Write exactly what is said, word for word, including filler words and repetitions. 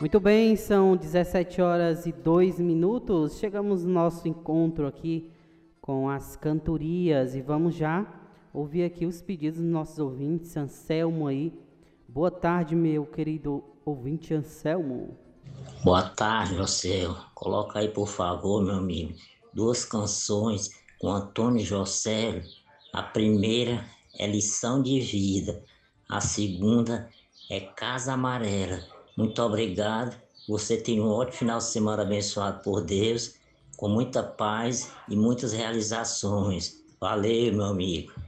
Muito bem, são dezessete horas e dois minutos. Chegamos no nosso encontro aqui com as cantorias e vamos já ouvir aqui os pedidos dos nossos ouvintes. Anselmo aí. Boa tarde, meu querido ouvinte Anselmo. Boa tarde, você. Coloca aí, por favor, meu amigo, duas canções com Antônio José. A primeira é Lição de Vida, a segunda é Casa Amarela. Muito obrigado. Você tem um ótimo final de semana abençoado por Deus, com muita paz e muitas realizações. Valeu, meu amigo.